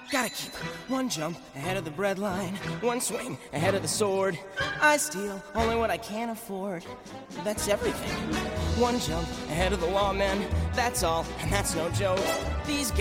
Gotta keep one jump ahead of the breadline, one swing ahead of the sword. I steal only what I can afford. That's everything. One jump ahead of the lawmen, that's all, and that's no joke. These